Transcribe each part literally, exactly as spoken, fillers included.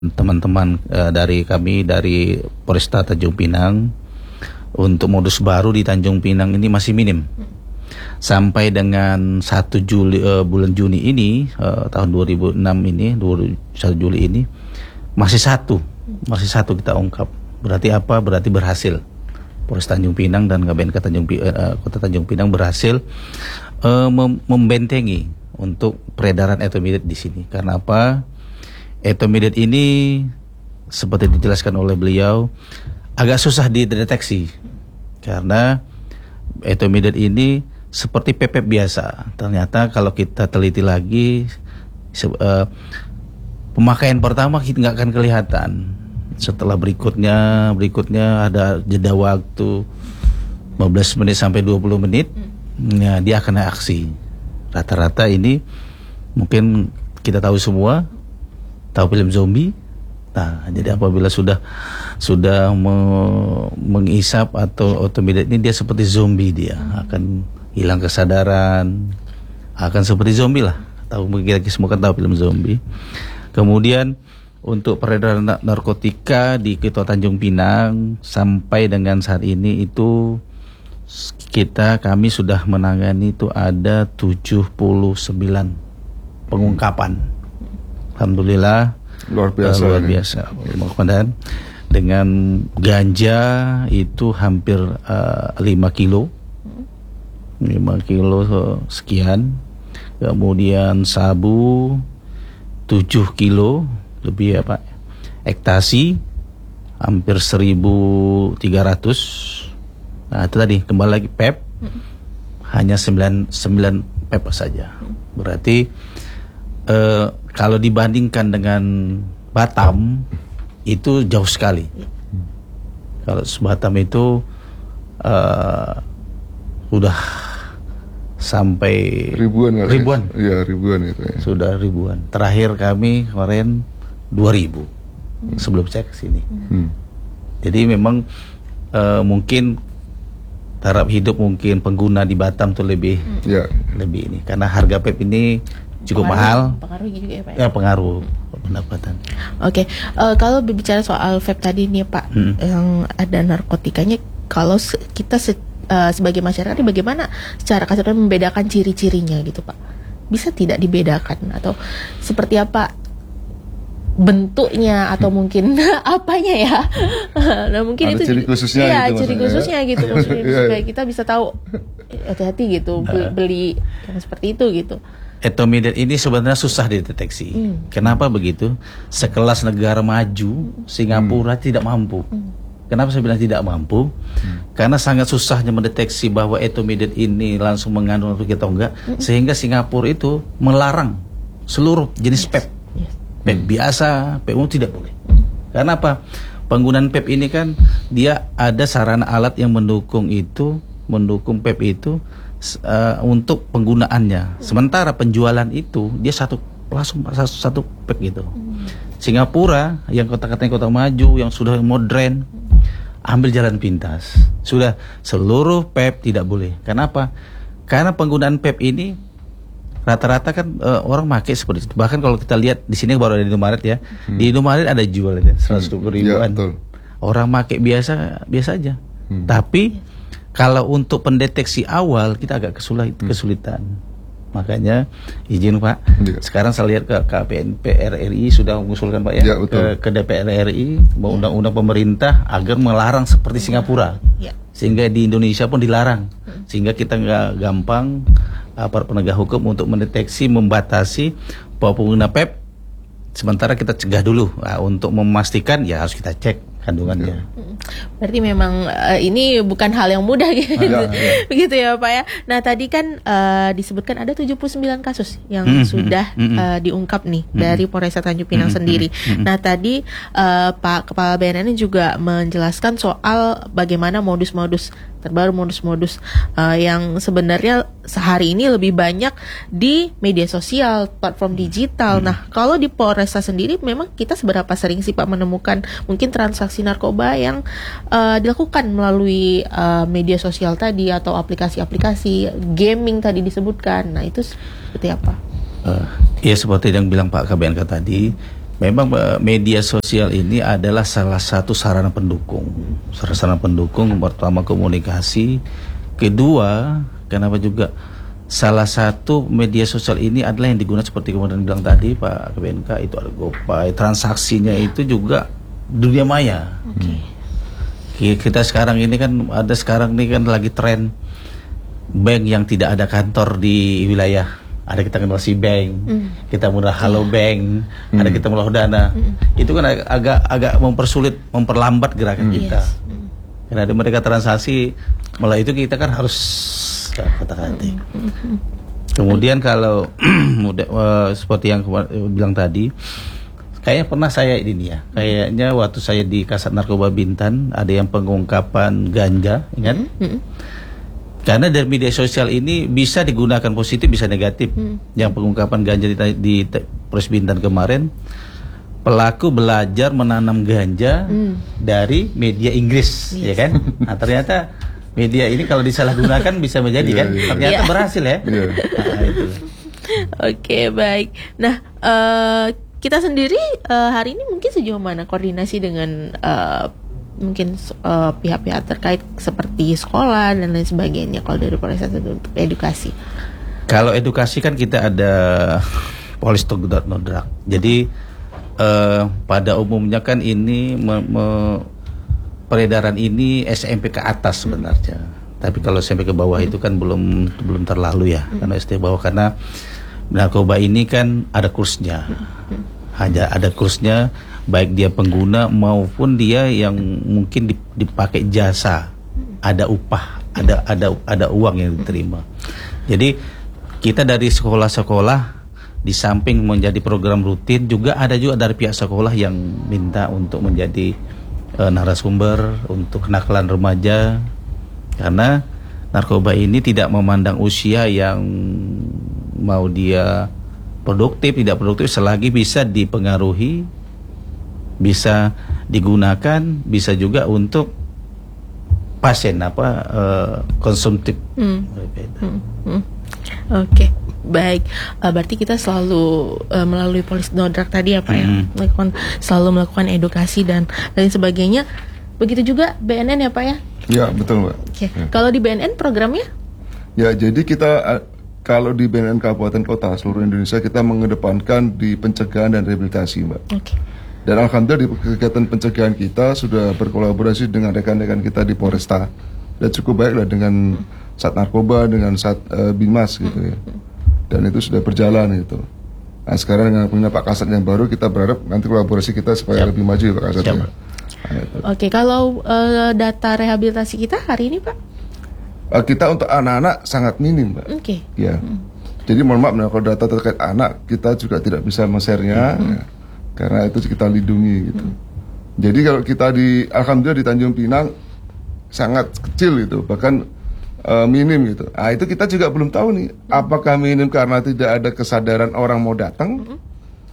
teman-teman uh, dari kami dari Polresta Tanjung Pinang untuk modus baru di Tanjung Pinang ini masih minim. Sampai dengan satu Juli uh, bulan Juni ini uh, tahun dua ribu enam ini satu Juli ini masih satu masih satu kita ungkap. Berarti apa? Berarti berhasil. Polres Tanjung Pinang dan K B N K Tanjung uh, Kota Tanjung Pinang berhasil uh, mem- membentengi untuk peredaran etomidat di sini. Karena apa? Etomidat ini seperti dijelaskan oleh beliau agak susah dideteksi karena etomidat ini seperti P P biasa. Ternyata kalau kita teliti lagi se- uh, pemakaian pertama kita nggak akan kelihatan. Setelah berikutnya berikutnya ada jeda waktu lima belas menit sampai dua puluh menit, ya, dia akan aksi. Rata-rata ini mungkin kita tahu semua. Tahu film zombie? Nah, jadi apabila sudah sudah me- mengisap atau etomidat ini dia seperti zombie, dia akan hilang kesadaran, akan seperti zombie lah. Tahu kita semua kan tahu film zombie. Kemudian untuk peredaran narkotika di Kota Tanjung Pinang sampai dengan saat ini itu kita kami sudah menangani itu ada tujuh puluh sembilan pengungkapan. Alhamdulillah luar biasa. Uh, luar biasa. Komandan, dengan ganja itu hampir uh, lima kilo sekian. Kemudian sabu tujuh kilo lebih ya Pak. Ekstasi hampir seribu tiga ratus. Nah, itu tadi kembali lagi P E P hanya sembilan P E P saja. Berarti uh, kalau dibandingkan dengan Batam itu jauh sekali. Kalau Batam itu uh, udah sampai ribuan kali. Ribuan. Iya, ribuan itu ya. Sudah ribuan. Terakhir kami kemarin dua ribu hmm. sebelum cek sini. Hmm. Jadi memang uh, mungkin taraf hidup mungkin pengguna di Batam tuh lebih hmm. ya. lebih ini karena harga P E P ini cukup pengaruh, mahal. Pengaruh juga ya Pak? Ya, pengaruh pendapatan. Oke, okay. uh, kalau berbicara soal vape tadi nih Pak, hmm. yang ada narkotikanya, kalau se- kita se- uh, sebagai masyarakat ini bagaimana secara kasar membedakan ciri-cirinya gitu Pak? Bisa tidak dibedakan atau seperti apa bentuknya atau mungkin apanya ya? Nah mungkin ada itu ciri khususnya ya, gitu ciri khususnya ya? gitu maksudnya Iya, supaya kita bisa tahu hati-hati gitu Nah. beli yang seperti itu gitu. Etomidat ini sebenarnya susah dideteksi. Hmm. Kenapa begitu? Sekelas negara maju, Singapura hmm. tidak mampu. Hmm. Kenapa saya bilang tidak mampu? Hmm. Karena sangat susahnya mendeteksi bahwa etomidat ini langsung mengandung atau kita enggak, hmm. sehingga Singapura itu melarang seluruh jenis yes. P E P. Yes. P E P biasa, P E P umum tidak boleh. Hmm. Karena apa? Penggunaan P E P ini kan dia ada sarana alat yang mendukung itu, mendukung P E P itu Uh, untuk penggunaannya. Sementara penjualan itu dia satu langsung satu, satu pack gitu. Hmm. Singapura yang kota-katanya kota maju yang sudah modern ambil jalan pintas. Sudah seluruh P E P tidak boleh. Kenapa? Karena penggunaan P E P ini rata-rata kan uh, orang pakai seperti itu. Bahkan kalau kita lihat di sini baru ada di Indomaret ya. Hmm. Di Indomaret ada jual ya seratus dua puluh ribuan. Ya, orang pakai biasa biasa aja. Hmm. Tapi kalau untuk pendeteksi awal kita agak kesulit, hmm. kesulitan. Makanya izin Pak, ya. Sekarang saya lihat ke K P N P R R I sudah mengusulkan Pak ya, ya ke, ke D P R R I mau undang-undang pemerintah agar melarang seperti Singapura. Ya. Sehingga di Indonesia pun dilarang. Sehingga kita nggak gampang aparat penegak hukum untuk mendeteksi, membatasi bahwa pengguna P E P. Sementara kita cegah dulu. Nah, untuk memastikan ya harus kita cek kandungannya. Berarti memang uh, ini bukan hal yang mudah gitu. Ah, ya, ya. Begitu ya Pak ya. Nah, tadi kan uh, disebutkan ada tujuh puluh sembilan kasus yang mm-hmm. sudah mm-hmm. uh, diungkap nih mm-hmm. dari Polresta Tanjung Pinang mm-hmm. sendiri. Mm-hmm. Nah, tadi uh, Pak Kepala B N N juga menjelaskan soal bagaimana modus-modus terbaru, modus-modus uh, yang sebenarnya sehari ini lebih banyak di media sosial, platform digital. Hmm. Nah, kalau di Polresta sendiri memang kita seberapa sering sih Pak menemukan mungkin transaksi narkoba yang uh, dilakukan melalui uh, media sosial tadi atau aplikasi-aplikasi gaming tadi disebutkan. Nah, itu seperti apa? Uh, ya seperti yang bilang Pak K B N K tadi, Memang uh, media sosial ini adalah salah satu sarana pendukung. Sarana pendukung pertama komunikasi, kedua kenapa juga salah satu media sosial ini adalah yang digunakan seperti kemudian bilang tadi Pak K B N K, itu ada GoPay, transaksinya itu juga dunia maya. Okay. Kita sekarang ini kan ada sekarang ini kan lagi tren bank yang tidak ada kantor di wilayah. Ada kita kenal si bank, mm. kita mulai halo bank, mm. ada kita mulai dana. Mm. Itu kan agak agak mempersulit, memperlambat gerakan mm. kita. Yes. Mm. Karena ada mereka transaksi, malah itu kita kan harus kata-kata. Mm. Kemudian kalau mudah, uh, seperti yang bilang tadi, kayaknya pernah saya ini ya, kayaknya waktu saya di Kasat Narkoba Bintan ada yang pengungkapan ganja, ingat? Mm. Karena dari media sosial ini bisa digunakan positif, bisa negatif. Hmm. Yang pengungkapan ganja di, di Polres Bintan kemarin, pelaku belajar menanam ganja hmm. dari media Inggris, yes. ya kan? Nah, ternyata media ini kalau disalahgunakan bisa menjadi kan? Ternyata yeah. berhasil ya. Yeah. Nah, itu. Oke, okay, baik. Nah, uh, kita sendiri uh, hari ini mungkin sejauh mana koordinasi dengan uh, mungkin uh, pihak-pihak terkait seperti sekolah dan lain sebagainya kalau dari Polres untuk edukasi? Kalau edukasi kan kita ada Polis Togdot Nodrak. Jadi uh, pada umumnya kan ini me, me, peredaran ini S M P ke atas sebenarnya. Hmm. Tapi kalau S M P ke bawah hmm. itu kan belum belum terlalu ya. Hmm. Karena S D bawah karena narkoba ini kan ada kursnya. Hmm. Hanya ada kursnya, baik dia pengguna maupun dia yang mungkin dipakai jasa, ada upah, ada ada ada uang yang diterima. Jadi kita dari sekolah-sekolah di samping menjadi program rutin juga ada juga dari pihak sekolah yang minta untuk menjadi uh, narasumber untuk kenakalan remaja, karena narkoba ini tidak memandang usia yang mau dia produktif tidak produktif selagi bisa dipengaruhi, bisa digunakan, bisa juga untuk pasien apa uh, konsumtif. Hmm. Hmm. Hmm. Oke, okay. Baik. Uh, berarti kita selalu uh, melalui Polis Nodrak tadi ya Pak hmm. ya, melakukan selalu melakukan edukasi dan lain sebagainya. Begitu juga B N N ya Pak ya? Ya betul Mbak. Okay. Ya. Kalau di B N N programnya? Ya jadi kita uh, kalau di B N N Kabupaten Kota seluruh Indonesia kita mengedepankan di pencegahan dan rehabilitasi Mbak. Oke. Okay. Dan alhamdulillah di kegiatan pencegahan kita sudah berkolaborasi dengan rekan-rekan kita di Polresta dan cukup baiklah dengan Sat Narkoba, dengan Sat uh, Bimas gitu ya. Dan itu sudah berjalan gitu. Nah sekarang dengan punya Pak Kasat yang baru kita berharap nanti kolaborasi kita supaya Siap. lebih maju ya Pak Kasat ya. Nah, Oke, okay, kalau uh, data rehabilitasi kita hari ini Pak? Uh, kita untuk anak-anak sangat minim Pak. Oke. Okay. Ya. Hmm. Jadi mohon maaf kalau data terkait anak kita juga tidak bisa men-share-nya. Hmm. Ya. Karena itu kita lindungi gitu. Hmm. Jadi kalau kita di alhamdulillah di Tanjung Pinang sangat kecil gitu, bahkan uh, minim gitu. Ah itu kita juga belum tahu nih, hmm. apakah minim karena tidak ada kesadaran orang mau datang hmm.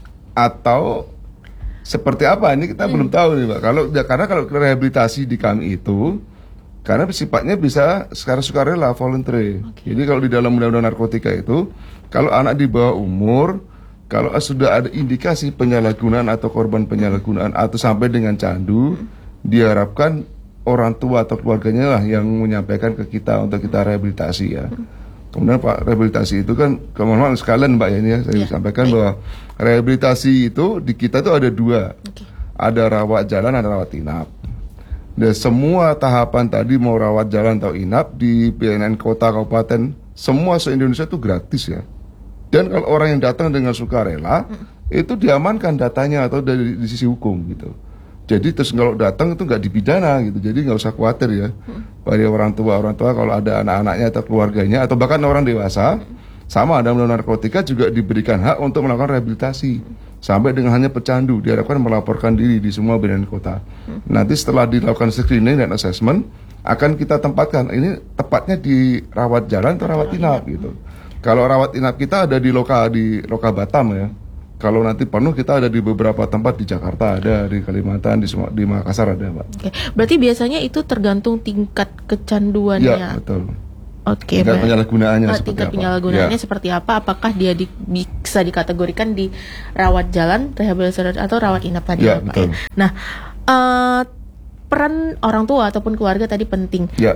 atau seperti apa ini kita hmm. belum tahu nih, Pak. Kalau ya, karena kalau rehabilitasi di kami itu karena sifatnya bisa secara sukarela voluntary. Okay. Jadi kalau di dalam undang-undang narkotika itu kalau anak di bawah umur kalau sudah ada indikasi penyalahgunaan atau korban penyalahgunaan atau sampai dengan candu, hmm. diharapkan orang tua atau keluarganya lah yang menyampaikan ke kita untuk kita rehabilitasi ya. Hmm. Kemudian Pak, rehabilitasi itu kan, kemohon sekalian Mbak ya ini ya, saya ya, sampaikan baik. Bahwa rehabilitasi itu di kita itu ada dua, okay. ada rawat jalan, ada rawat inap. Dan semua tahapan tadi mau rawat jalan atau inap di B N N kota kabupaten semua se-Indonesia itu gratis ya. Dan kalau orang yang datang dengan sukarela, hmm. itu diamankan datanya atau dari di sisi hukum gitu. Jadi terus kalau datang itu nggak dipidana gitu. Jadi nggak usah khawatir ya. Hmm. Bagi orang tua orang tua kalau ada anak-anaknya atau keluarganya atau bahkan orang dewasa, hmm. sama ada undang narkotika juga diberikan hak untuk melakukan rehabilitasi. Hmm. Sampai dengan hanya pecandu diharapkan melaporkan diri di semua B N N kota. Hmm. Nanti setelah dilakukan screening dan assessment akan kita tempatkan. Ini tepatnya di rawat jalan atau rawat inap gitu. Kalau rawat inap kita ada di Loka di Loka Batam ya. Kalau nanti penuh kita ada di beberapa tempat di Jakarta ada, di Kalimantan, di di Makassar ada, Pak. Oke. Berarti biasanya itu tergantung tingkat kecanduannya. Ya, betul. Oke, tingkat penyalahgunaannya oh, seperti tingkat apa? penyalahgunaannya ya. seperti apa? Apakah dia di, di bisa dikategorikan di rawat jalan, rehabilitasi atau rawat inap tadi ya, Pak. Ya. Nah, uh, peran orang tua ataupun keluarga tadi penting. Ya.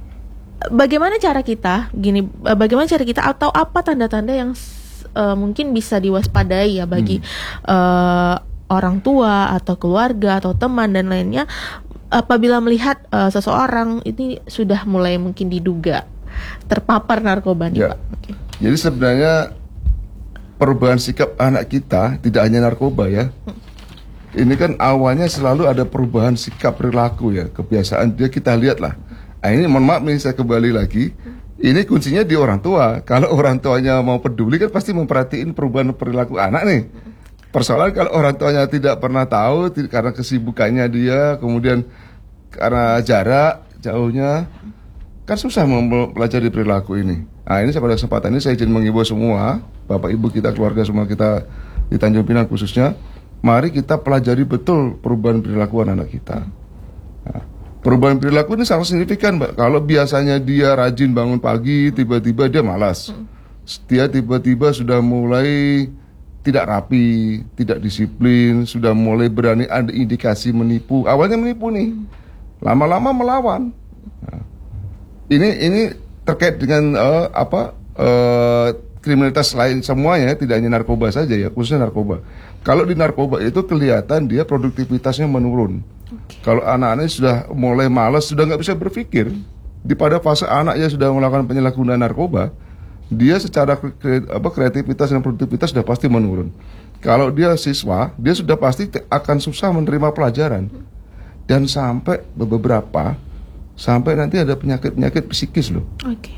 Bagaimana cara kita, gini, bagaimana cara kita atau apa tanda-tanda yang uh, mungkin bisa diwaspadai ya bagi hmm. uh, orang tua atau keluarga atau teman dan lainnya apabila melihat uh, seseorang ini sudah mulai mungkin diduga terpapar narkoba nih, ya. Pak. Okay. Jadi sebenarnya perubahan sikap anak kita tidak hanya narkoba ya. Hmm. Ini kan awalnya selalu ada perubahan sikap perilaku ya, kebiasaan dia kita lihat lah. Nah, ini mohon maaf nih saya kembali lagi. Ini kuncinya di orang tua. Kalau orang tuanya mau peduli kan pasti memperhatiin perubahan perilaku anak nih. Persoalan kalau orang tuanya tidak pernah tahu karena kesibukannya dia, kemudian karena jarak jauhnya, kan susah mempelajari perilaku ini. Nah ini pada kesempatan ini saya izin mengimbau semua, Bapak Ibu kita, keluarga semua kita di Tanjung Pinang khususnya, mari kita pelajari betul perubahan perilaku anak kita. Nah, perubahan perilaku ini sangat signifikan, Mbak. Kalau biasanya dia rajin bangun pagi, tiba-tiba dia malas. Dia tiba-tiba sudah mulai tidak rapi, tidak disiplin, sudah mulai berani ada indikasi menipu. Awalnya menipu nih, lama-lama melawan. Nah, ini ini terkait dengan uh, apa uh, kriminalitas lain semuanya, tidak hanya narkoba saja ya, khususnya narkoba. Kalau di narkoba itu kelihatan dia produktivitasnya menurun. Okay. Kalau anak-anaknya sudah mulai malas, sudah nggak bisa berpikir, di pada fase anaknya sudah melakukan penyalahgunaan narkoba, dia secara kre, apa, kreativitas dan produktivitas sudah pasti menurun. Kalau dia siswa, dia sudah pasti akan susah menerima pelajaran. Dan sampai beberapa, sampai nanti ada penyakit-penyakit psikis loh. Oke. Okay.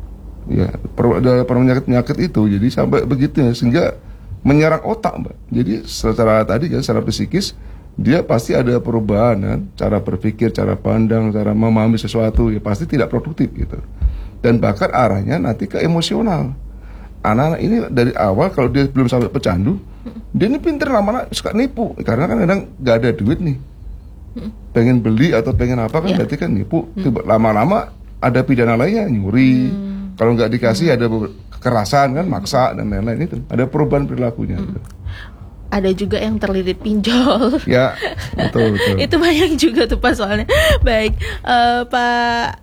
Ya, per, ada penyakit-penyakit itu, jadi sampai begitu ya, sehingga menyerang otak, Mbak. Jadi secara tadi kan, secara psikis, dia pasti ada perubahan kan, cara berpikir, cara pandang, cara memahami sesuatu, ya pasti tidak produktif gitu. Dan bahkan arahnya nanti ke emosional. Anak-anak ini dari awal kalau dia belum sampai pecandu, dia ini pinter lama-lama suka nipu. Karena kan kadang nggak ada duit nih, pengen beli atau pengen apa kan, yeah. Berarti kan nipu. Hmm. Lama-lama ada pidana lainnya, nyuri. Hmm. Kalau nggak dikasih hmm. ada kekerasan kan, maksa dan lain-lain itu. Ada perubahan perilakunya. Hmm. Gitu. Ada juga yang terlilit pinjol. Ya, betul betul. Itu banyak juga tuh Pak soalnya. Baik, uh, Pak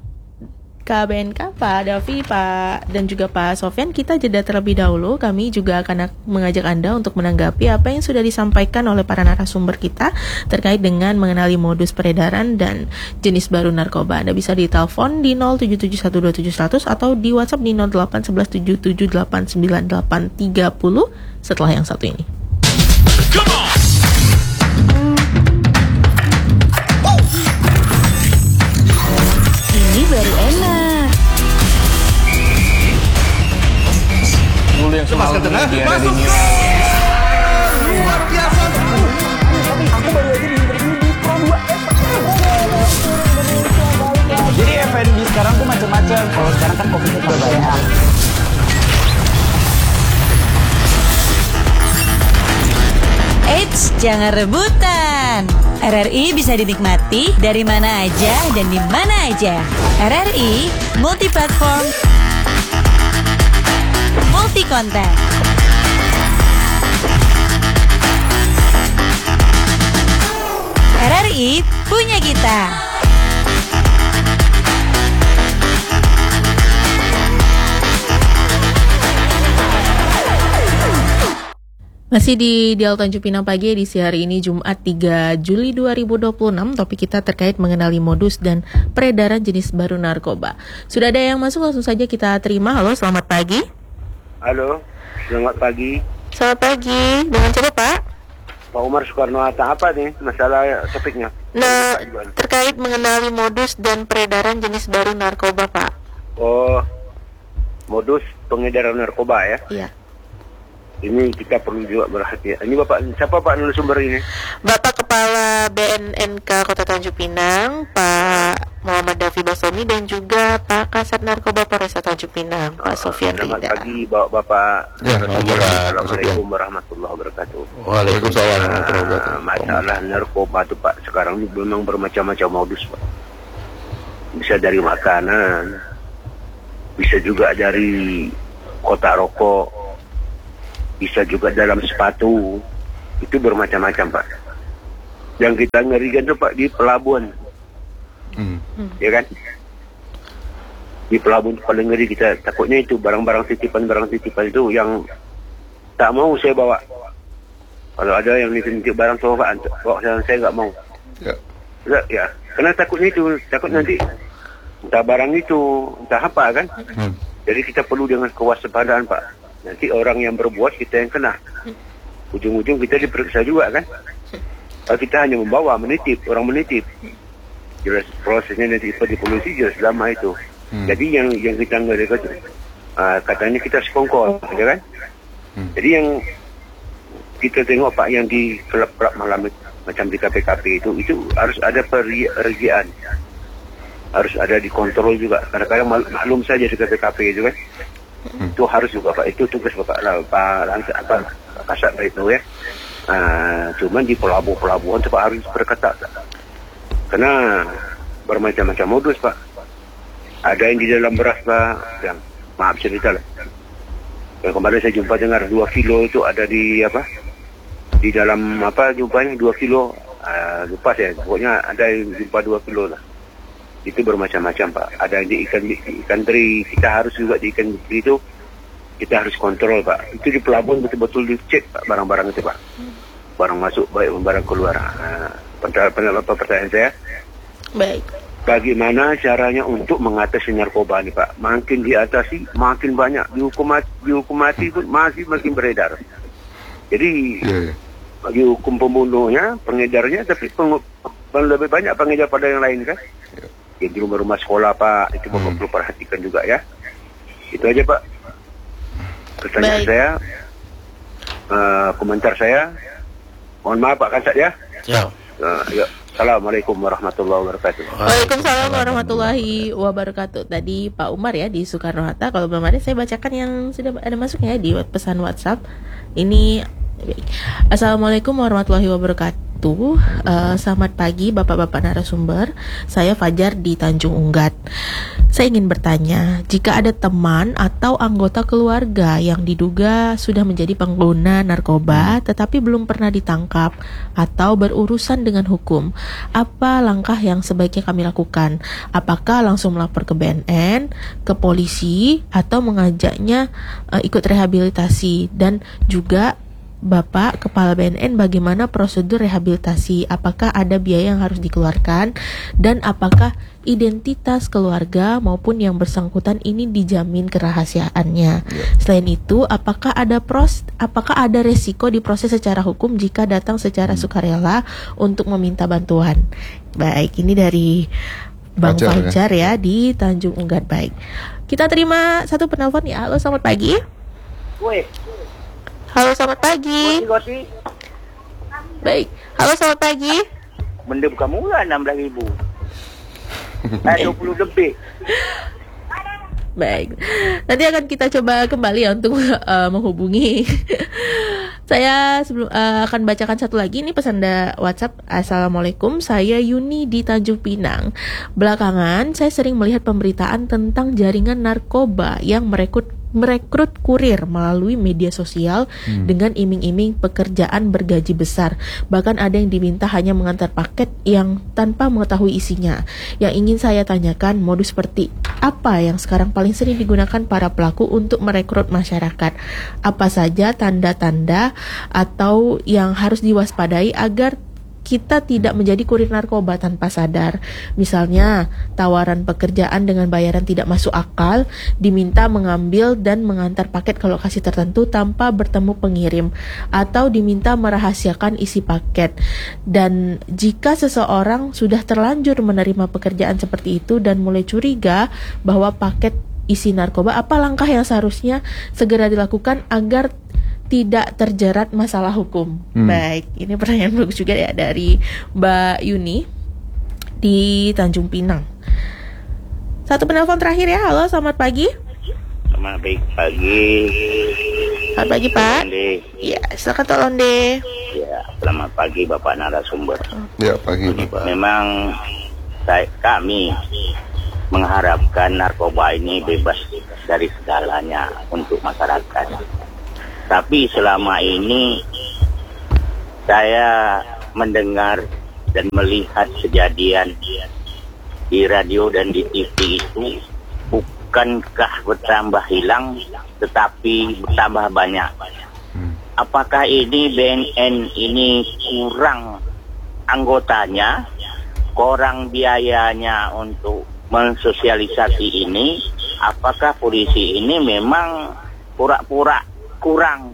K B N K, Pak Davi, Pak dan juga Pak Sofyan, kita jeda terlebih dahulu. Kami juga akan mengajak Anda untuk menanggapi apa yang sudah disampaikan oleh para narasumber kita terkait dengan mengenali modus peredaran dan jenis baru narkoba. Anda bisa ditelepon di nol tujuh tujuh satu dua tujuh seratus atau di WhatsApp di nol delapan satu satu tujuh tujuh delapan sembilan delapan tiga nol setelah yang satu ini. Come on. Ini baru enak. Dulu yang semalam dia ada di New luar biasa. Aku baru aja di interview di Pro dua. Jadi F and B sekarang tuh macam-macam. Kalau sekarang kan kopinya udah banyak. Eits, jangan rebutan. R R I bisa dinikmati dari mana aja dan di mana aja. R R I multi platform, multi konten. R R I punya kita. Masih di Dial Tanjung Pinang Pagi edisi hari ini Jumat tiga Juli dua ribu dua puluh enam. Topik kita terkait mengenali modus dan peredaran jenis baru narkoba. Sudah ada yang masuk, langsung saja kita terima. Halo, selamat pagi. Halo, selamat pagi. Selamat pagi, dengan siapa Pak? Pak Umar Soekarno-Hatta. Apa nih masalah topiknya? Nah, terkait mengenali modus dan peredaran jenis baru narkoba Pak. Oh, modus pengedaran narkoba ya? Iya. Ini kita perlu juga berhati-hati. Ini Bapak, siapa Pak narasumber ini? Bapak Kepala B N N K Kota Tanjung Pinang, Pak Muhammad Davi Basomi, dan juga Pak Kasat Narkoba Polresta Tanjung Pinang, Pak Sofyan Rida. Selamat pagi Bapak. Ya, Assalamualaikum warahmatullahi wabarakatuh. Waalaikumsalam warahmatullahi wabarakatuh. Masalah narkoba itu Pak, sekarang ini memang bermacam-macam modus Pak. Bisa dari makanan, bisa juga dari kotak rokok, bisa juga dalam sepatu. Itu bermacam-macam Pak. Yang kita ngerikan tuh Pak di pelabuhan, hmm. ya kan? Di pelabuhan paling ngeri kita, takutnya itu barang-barang titipan barang titipan itu yang tak mau saya bawa. Kalau ada yang nitip barang tuh Pak, bawa saya nggak mau. Ya. ya, ya, karena takutnya itu, takut hmm. nanti entah barang itu, entah apa kan. Hmm. Jadi kita perlu dengan kewaspadaan Pak. Nanti orang yang berbuat kita yang kena. Ujung-ujung kita diperiksa juga kan. Kalau kita hanya membawa, menitip, orang menitip, jelas prosesnya nanti di polisi jelas lama itu. Hmm. Jadi yang yang kita nggak dekat, uh, katanya kita sekongkol, ya kan? Hmm. Jadi yang kita tengok Pak yang di klub-klub malam macam di K P K P itu, itu harus ada perizinan, harus ada dikontrol juga. Kadang-kadang maklum saja di K P K P itu kan. Hmm. Itu harus juga Pak, itu tugas Bapak lah, Pak Langsat apa Kasat itu ya. Uh, cuman di pelabuhan-pelabuhan itu Pak harus berketat. Karena bermacam-macam modus Pak. Ada yang di dalam beras Pak, yang maaf cerita lah. Yang kemarin saya jumpa dengar dua kilo itu ada di apa? Di dalam apa jumpanya dua kilo, uh, lupa saya. Pokoknya ada yang jumpa dua kilo lah. Itu bermacam-macam Pak. Ada yang di ikan di ikan teri, kita harus juga di ikan teri itu kita harus kontrol Pak. Itu di pelabuhan betul-betul dicek Pak barang-barang itu Pak. Barang masuk baik barang keluar. Nah, pertanyaan pertanyaan saya. Baik. Bagaimana caranya untuk mengatasi narkoba ini Pak? Makin diatasi, makin banyak dihukum mati, dihukum mati pun masih makin beredar. Jadi yeah. bagi hukum pembunuhnya, pengedarnya, tapi peng, lebih banyak pengedar pada yang lain kan? Yeah. Yang di rumah-rumah sekolah Pak, itu Bapak hmm. perlu perhatikan juga ya. Itu aja Pak. Pertanyaan Baik. saya, uh, komentar saya. Mohon maaf Pak Kasat ya. Ya. Uh, ya. Assalamualaikum warahmatullahi wabarakatuh. Waalaikumsalam warahmatullahi wabarakatuh. Tadi Pak Umar ya di Soekarno Hatta. Kalau belum ada saya bacakan yang sudah ada masuknya di pesan WhatsApp. Ini Assalamualaikum warahmatullahi wabarakatuh. Uh, selamat pagi Bapak-bapak narasumber. Saya Fajar di Tanjung Unggat. Saya ingin bertanya, jika ada teman atau anggota keluarga yang diduga sudah menjadi pengguna narkoba tetapi belum pernah ditangkap atau berurusan dengan hukum, apa langkah yang sebaiknya kami lakukan? Apakah langsung melapor ke B N N, ke polisi, atau mengajaknya uh, ikut rehabilitasi? Dan juga Bapak Kepala B N N, bagaimana prosedur rehabilitasi? Apakah ada biaya yang harus dikeluarkan? Dan apakah identitas keluarga maupun yang bersangkutan ini dijamin kerahasiaannya? Ya. Selain itu, apakah ada pros, apakah ada resiko diproses secara hukum jika datang secara hmm. sukarela untuk meminta bantuan? Baik, ini dari Bang Fajar, Fajar ya. ya di Tanjung Unggat. Baik, kita terima satu penelpon ya. Halo, selamat pagi. Woi. Halo, selamat pagi. Gosi, gosi. Baik. Halo, selamat pagi. Benda bukan murah enam belas ribu. Eh, dua puluh lebih. Baik. Nanti akan kita coba kembali ya untuk uh, menghubungi. Saya sebelum uh, akan bacakan satu lagi ini pesan da WhatsApp. Assalamualaikum, saya Yuni di Tanjung Pinang. Belakangan saya sering melihat pemberitaan tentang jaringan narkoba yang merekrut merekrut kurir melalui media sosial hmm. dengan iming-iming pekerjaan bergaji besar. Bahkan ada yang diminta hanya mengantar paket yang tanpa mengetahui isinya. Yang ingin saya tanyakan, modus seperti apa yang sekarang paling sering digunakan para pelaku untuk merekrut masyarakat? Apa saja tanda-tanda atau yang harus diwaspadai agar kita tidak menjadi kurir narkoba tanpa sadar? Misalnya, tawaran pekerjaan dengan bayaran tidak masuk akal, diminta mengambil dan mengantar paket ke lokasi tertentu tanpa bertemu pengirim, atau diminta merahasiakan isi paket. Dan jika seseorang sudah terlanjur menerima pekerjaan seperti itu dan mulai curiga bahwa paket isi narkoba, apa langkah yang seharusnya segera dilakukan agar tidak terjerat masalah hukum? Hmm. Baik, ini pertanyaan bagus juga ya dari Mbak Yuni di Tanjung Pinang. Satu penelpon terakhir ya. Halo, selamat pagi. Selamat pagi. Selamat pagi Pak. Iya, silakan tolong deh. Ya, selamat pagi Bapak narasumber. Ya, pagi Bapak. Memang saya, kami mengharapkan narkoba ini bebas dari segalanya untuk masyarakat. Tapi selama ini saya mendengar dan melihat kejadian di radio dan di T V itu bukankah bertambah hilang, tetapi bertambah banyak. Apakah ini B N N ini kurang anggotanya, kurang biayanya untuk mensosialisasi ini? Apakah polisi ini memang pura-pura kurang?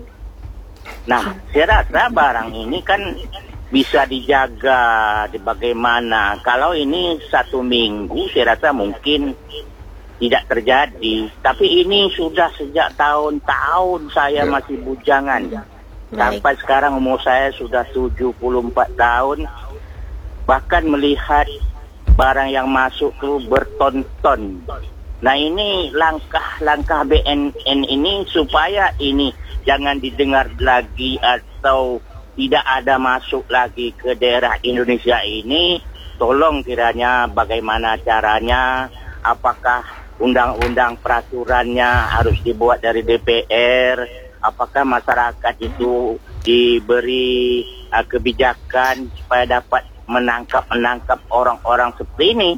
Nah, saya rasa barang ini kan bisa dijaga di bagaimana. Kalau ini satu minggu, saya rasa mungkin tidak terjadi. Tapi ini sudah sejak tahun-tahun saya masih bujangan. Sampai sekarang umur saya sudah tujuh puluh empat tahun. Bahkan melihat barang yang masuk tuh bertonton. Nah, ini langkah-langkah B N N ini supaya ini jangan didengar lagi atau tidak ada masuk lagi ke daerah Indonesia ini. Tolong kiranya bagaimana caranya, apakah undang-undang peraturannya harus dibuat dari D P R, apakah masyarakat itu diberi uh, kebijakan supaya dapat menangkap-menangkap orang-orang seperti ini.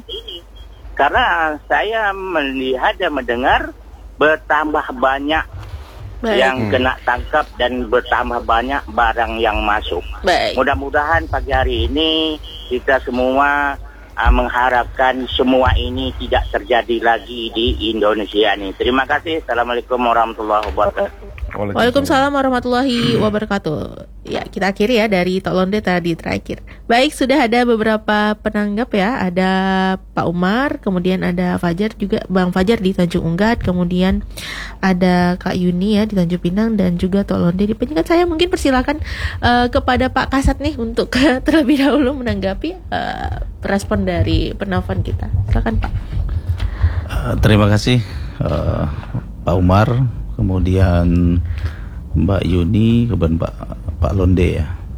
Karena saya melihat dan mendengar bertambah banyak Baik. yang kena tangkap dan bertambah banyak barang yang masuk. Baik. Mudah-mudahan pagi hari ini kita semua uh, mengharapkan semua ini tidak terjadi lagi di Indonesia ini. Terima kasih. Assalamualaikum warahmatullahi wabarakatuh. Waalaikumsalam warahmatullahi wabarakatuh. Ya, kita akhiri ya dari Tok Londe tadi terakhir. Baik, sudah ada beberapa penanggap ya. Ada Pak Umar, kemudian ada Fajar juga, Bang Fajar di Tanjung Unggat, kemudian ada Kak Yuni ya di Tanjung Pinang, dan juga Tok Londe di Penyengat. Saya mungkin persilakan uh, kepada Pak Kasat nih untuk uh, terlebih dahulu menanggapi uh, respon dari penelpon kita. Silakan Pak. Uh, terima kasih uh, Pak Umar, kemudian Mbak Yuni, kemudian Pak Pak Londe ya.